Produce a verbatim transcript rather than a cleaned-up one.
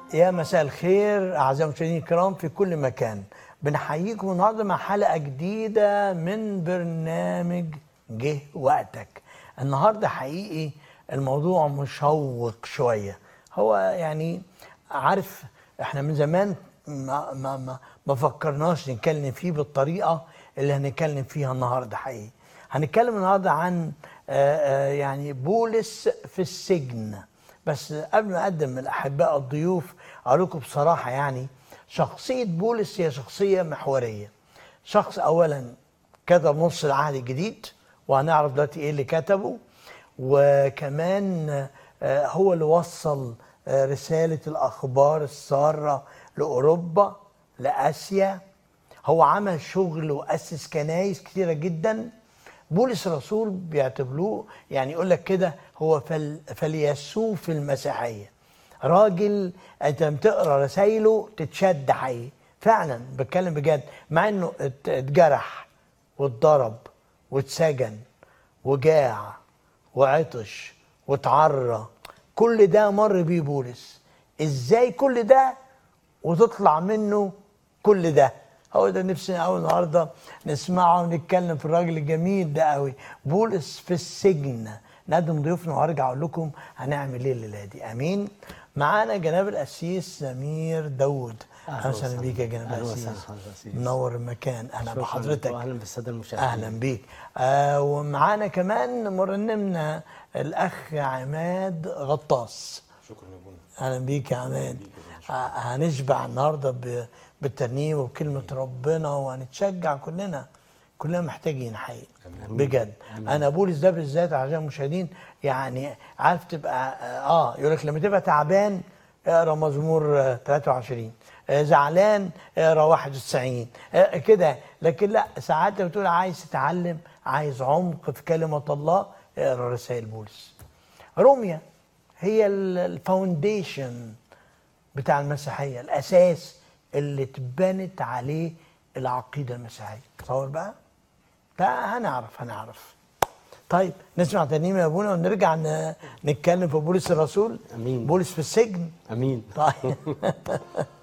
يا مساء الخير أعزائي المشاهدين الكرام في كل مكان. بنحييكم النهارده مع حلقة جديدة من برنامج جه وقتك. النهارده حقيقي الموضوع مشوق شوية. هو يعني عارف احنا من زمان ما ما ما, ما فكرناش نتكلم فيه بالطريقة اللي هنتكلم فيها النهارده. حقيقي هنتكلم النهارده عن آآ آآ يعني بولس في السجن. بس قبل ما اقدم الاحباء الضيوف اقول لكم بصراحه، يعني شخصيه بولس هي شخصيه محوريه. شخص اولا كتب نص العهد الجديد، وهنعرف دلوقتي ايه اللي كتبه. وكمان آه، هو اللي وصل آه، رساله الاخبار الساره لاوروبا، لاسيا. هو عمل شغل واسس كنايس كتيره جدا. بولس الرسول بيعتبروه، يعني يقول لك كده، هو فل فليسوف المسيحيه. راجل انت لما تقرا رسايله تتشد حقيقي، فعلا بتكلم بجد. مع انه ات- اتجرح واتضرب واتسجن وجاع وعطش واتعرى، كل ده مر بيه بولس. ازاي كل ده وتطلع منه كل ده؟ هو ده نفسنا قوي النهارده نسمعه ونتكلم في الراجل الجميل ده قوي، بولس في السجن. نقدم ضيوفنا وهرجع اقول لكم هنعمل ايه الليله دي. امين. معانا جناب القسيس سمير داوود. اهلا وسهلا بيك يا جناب القسيس، منور المكان. اهلا بحضرتك واهلا بالساده المشاهدين. اهلا بيك. آه ومعانا كمان مرنمنا الاخ عماد غطاس. شكرا يا بونا. اهلا بيك يا عماد. آه هنشبع النهارده ب- بالترنيم وبكلمه ربنا، وهنتشجع كلنا. كلنا محتاجين حقيقي بجد. أمين. انا بولس ده بالذات اعزائي المشاهدين، يعني عارف تبقى اه يقول لك لما تبقى تعبان اقرا مزمور آه، ثلاثة وعشرين، آه، زعلان اقرا واحد وتسعين، آه، كده. لكن لا، ساعات لو تقول عايز تتعلم، عايز عمق في كلمه الله، اقرا رسائل بولس. روميا هي الفاونديشن بتاع المسيحيه، الاساس اللي اتبنت عليه العقيده المسيحيه. تصور بقى، ده هنعرف هنعرف طيب نسمع ترنيمه يا ابونا ونرجع ن- نتكلم في بولس الرسول. امين. بولس في السجن. امين. طيب